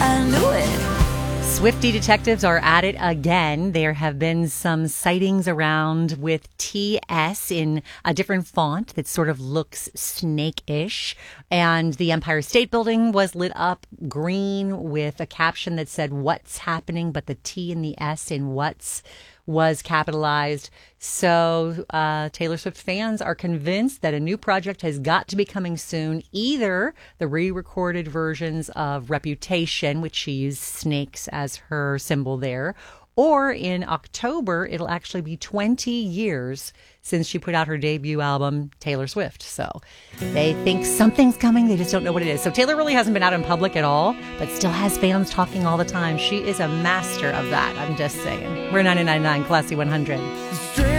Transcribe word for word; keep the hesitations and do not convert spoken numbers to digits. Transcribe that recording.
I knew it. Swiftie detectives are at it again. There have been some sightings around with T S in a different font that sort of looks snake-ish. And the Empire State Building was lit up green with a caption that said, "What's happening?" But the T and the S in what's was capitalized. So uh, Taylor Swift fans are convinced that a new project has got to be coming soon. Either the re-recorded versions of Reputation, which she used snakes as her symbol there, or in October, it'll actually be twenty years since she put out her debut album, Taylor Swift. So they think something's coming. They just don't know what it is. So Taylor really hasn't been out in public at all, but still has fans talking all the time. She is a master of that. I'm just saying. We're ninety-nine point nine Classy one hundred.